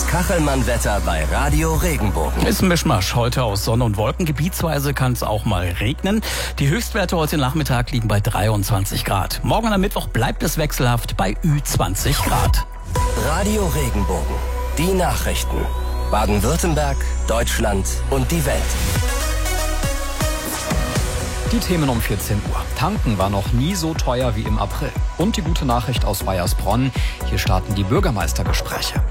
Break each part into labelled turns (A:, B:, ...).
A: Das Kachelmann-Wetter bei Radio Regenbogen.
B: Ist ein Mischmasch. Heute aus Sonne und Wolken. Gebietsweise kann es auch mal regnen. Die Höchstwerte heute Nachmittag liegen bei 23 Grad. Morgen am Mittwoch bleibt es wechselhaft bei Ü20 Grad.
A: Radio Regenbogen. Die Nachrichten. Baden-Württemberg, Deutschland und die Welt.
C: Die Themen um 14 Uhr. Tanken war noch nie so teuer wie im April. Und die gute Nachricht aus Baiersbronn. Hier starten die Bürgermeistergespräche.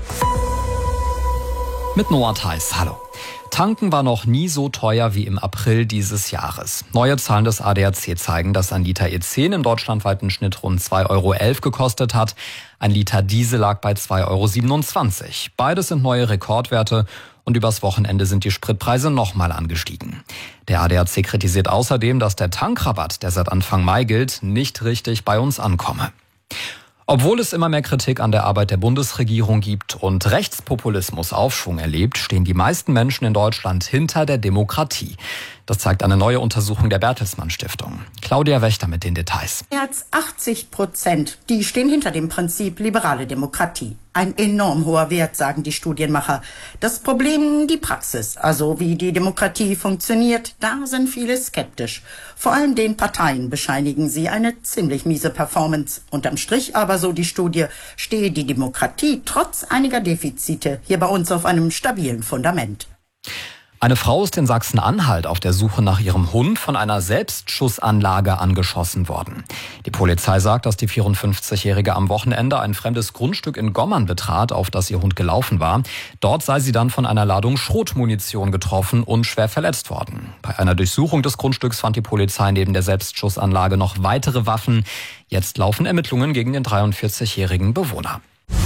C: Mit Noah Theis. Hallo. Tanken war noch nie so teuer wie im April dieses Jahres. Neue Zahlen des ADAC zeigen, dass ein Liter E10 im deutschlandweiten Schnitt rund 2,11 € gekostet hat. Ein Liter Diesel lag bei 2,27 €. Beides sind neue Rekordwerte. Und übers Wochenende sind die Spritpreise nochmal angestiegen. Der ADAC kritisiert außerdem, dass der Tankrabatt, der seit Anfang Mai gilt, nicht richtig bei uns ankomme. Obwohl es immer mehr Kritik an der Arbeit der Bundesregierung gibt und Rechtspopulismus Aufschwung erlebt, stehen die meisten Menschen in Deutschland hinter der Demokratie. Das zeigt eine neue Untersuchung der Bertelsmann Stiftung. Claudia Wächter mit den Details.
D: Mehr als 80%, die stehen hinter dem Prinzip liberale Demokratie. Ein enorm hoher Wert, sagen die Studienmacher. Das Problem, die Praxis, also wie die Demokratie funktioniert, da sind viele skeptisch. Vor allem den Parteien bescheinigen sie eine ziemlich miese Performance. Unterm Strich aber, so die Studie, stehe die Demokratie trotz einiger Defizite hier bei uns auf einem stabilen Fundament.
C: Eine Frau ist in Sachsen-Anhalt auf der Suche nach ihrem Hund von einer Selbstschussanlage angeschossen worden. Die Polizei sagt, dass die 54-Jährige am Wochenende ein fremdes Grundstück in Gommern betrat, auf das ihr Hund gelaufen war. Dort sei sie dann von einer Ladung Schrotmunition getroffen und schwer verletzt worden. Bei einer Durchsuchung des Grundstücks fand die Polizei neben der Selbstschussanlage noch weitere Waffen. Jetzt laufen Ermittlungen gegen den 43-jährigen Bewohner.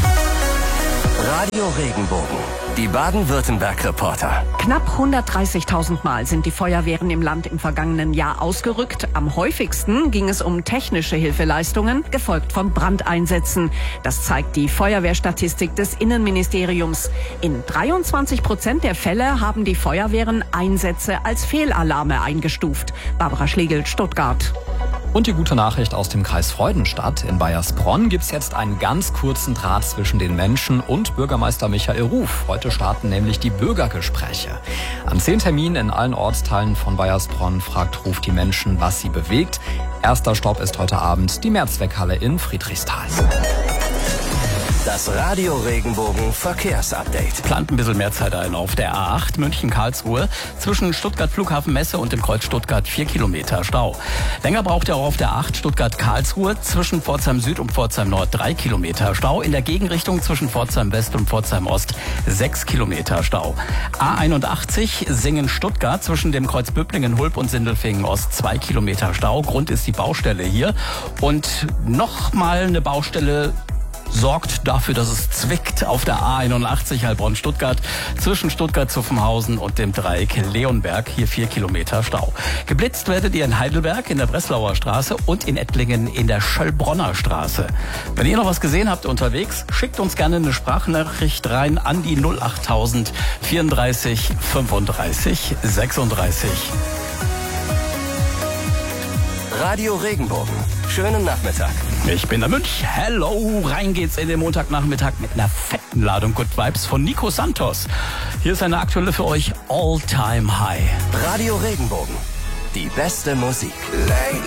A: Radio Regenbogen. Die Baden-Württemberg-Reporter.
E: Knapp 130.000 Mal sind die Feuerwehren im Land im vergangenen Jahr ausgerückt. Am häufigsten ging es um technische Hilfeleistungen, gefolgt von Brandeinsätzen. Das zeigt die Feuerwehrstatistik des Innenministeriums. In 23% der Fälle haben die Feuerwehren Einsätze als Fehlalarme eingestuft. Barbara Schlegel, Stuttgart.
C: Und die gute Nachricht aus dem Kreis Freudenstadt. In Baiersbronn gibt's jetzt einen ganz kurzen Draht zwischen den Menschen und Bürgermeister Michael Ruf. Heute starten nämlich die Bürgergespräche. An 10 Terminen in allen Ortsteilen von Baiersbronn fragt Ruf die Menschen, was sie bewegt. Erster Stopp ist heute Abend die Mehrzweckhalle in Friedrichsthal.
A: Das Radio Regenbogen Verkehrsupdate.
B: Plant ein bisschen mehr Zeit ein auf der A8 München-Karlsruhe. Zwischen Stuttgart Flughafen Messe und dem Kreuz Stuttgart 4 Kilometer Stau. Länger braucht ihr auch auf der A8 Stuttgart-Karlsruhe. Zwischen Pforzheim Süd und Pforzheim Nord 3 Kilometer Stau. In der Gegenrichtung zwischen Pforzheim West und Pforzheim Ost 6 Kilometer Stau. A81 Singen-Stuttgart zwischen dem Kreuz Böblingen-Hulb und Sindelfingen Ost 2 Kilometer Stau. Grund ist die Baustelle hier. Und nochmal eine Baustelle sorgt dafür, dass es zwickt auf der A81 Heilbronn-Stuttgart zwischen Stuttgart-Zuffenhausen und dem Dreieck Leonberg. Hier 4 Kilometer Stau. Geblitzt werdet ihr in Heidelberg in der Breslauer Straße und in Ettlingen in der Schöllbronner Straße. Wenn ihr noch was gesehen habt unterwegs, schickt uns gerne eine Sprachnachricht rein an die 08000 34 35 36.
A: Radio Regenbogen. Schönen Nachmittag.
B: Ich bin der Münch. Hello. Rein geht's in den Montagnachmittag mit einer fetten Ladung Good Vibes von Nico Santos. Hier ist eine aktuelle für euch All Time High.
A: Radio Regenbogen. Die beste Musik.